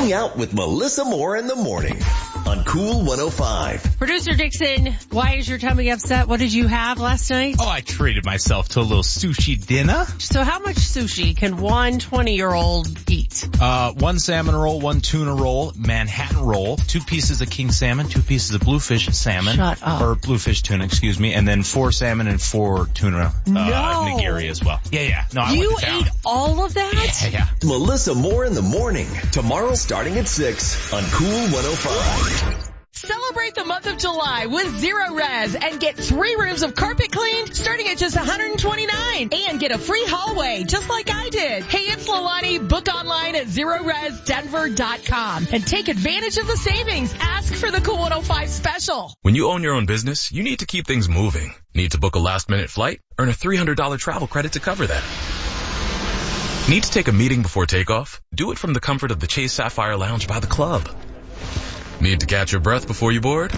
Hang out with Melissa Moore in the morning on Cool 105. Producer Dixon, why is your tummy upset? What did you have last night? Oh, I treated myself to a little sushi dinner. So how much sushi can one 20-year-old eat? One salmon roll, one tuna roll, Manhattan roll, 2 pieces of king salmon, 2 pieces of bluefish salmon. Shut up. Or bluefish tuna, excuse me, and then 4 salmon and 4 tuna nigiri as well. Yeah. No, I You went to town. ate all of that? Yeah. Melissa Moore in the morning. Tomorrow starting at 6 on Cool 105. Celebrate the month of July with Zero Res and get 3 rooms of carpet cleaned starting at just $129 and get a free hallway just like I did. Hey, it's Lilani. Book online at ZeroResDenver.com and take advantage of the savings. Ask for the Cool 105 special. When you own your own business, you need to keep things moving. Need to book a last-minute flight? Earn a $300 travel credit to cover that. Need to take a meeting before takeoff? Do it from the comfort of the Chase Sapphire Lounge by the club. Need to catch your breath before you board?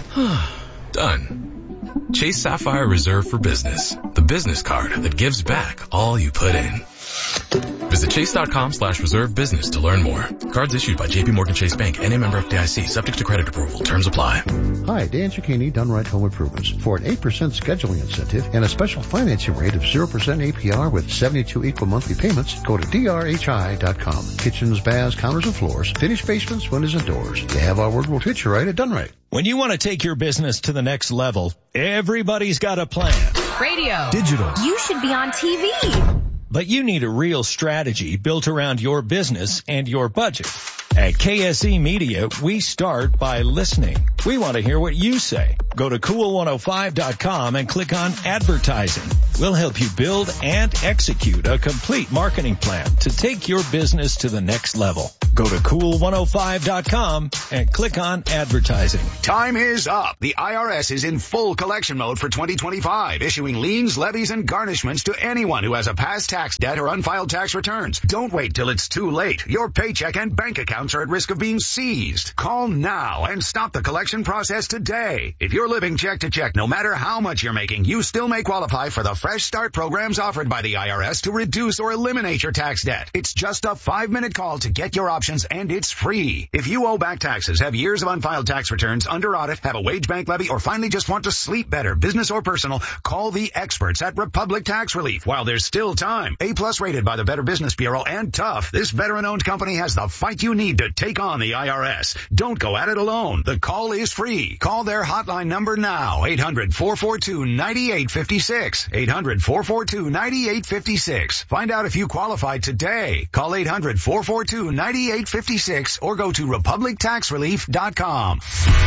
Done. Chase Sapphire Reserve for Business. The business card that gives back all you put in. Visit chase.com/reserve business to learn more. Cards issued by J.P. Morgan Chase Bank, N.A. member FDIC, subject to credit approval. Terms apply. Hi, Dan Cicchini, Done Right Home Improvements. For an 8% scheduling incentive and a special financing rate of 0% APR with 72 equal monthly payments, go to drhi.com. Kitchens, baths, counters, and floors, finished basements, windows, and doors. You have our word, we'll treat you right at Done Right. When you want to take your business to the next level, everybody's got a plan. Radio. Digital. You should be on TV. But you need a real strategy built around your business and your budget. At KSE Media, we start by listening. We want to hear what you say. Go to cool105.com and click on advertising. We'll help you build and execute a complete marketing plan to take your business to the next level. Go to cool105.com and click on advertising. Time is up. The IRS is in full collection mode for 2025, issuing liens, levies, and garnishments to anyone who has a past tax debt or unfiled tax returns. Don't wait till it's too late. Your paycheck and bank accounts are at risk of being seized. Call now and stop the collection process today. If you're living check to check, no matter how much you're making, you still may qualify for the Fresh Start programs offered by the IRS to reduce or eliminate your tax debt. It's just a 5-minute call to get your options, and it's free. If you owe back taxes, have years of unfiled tax returns, under audit, have a wage bank levy, or finally just want to sleep better, business or personal, call the experts at Republic Tax Relief while there's still time. A+ rated by the Better Business Bureau and tough. This veteran-owned company has the fight you need to take on the IRS. Don't go at it alone. The call is free. Call their hotline number now. 800-442-9856. 800-442-9856. Find out if you qualify today. Call 800-442-9856 or go to republictaxrelief.com.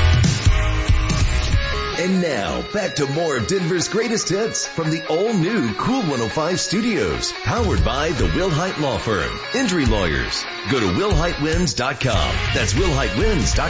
And now, back to more of Denver's greatest hits from the all-new Cool 105 studios. Powered by the Will Hite Law Firm. Injury lawyers. Go to willhitewins.com. That's willhitewins.com.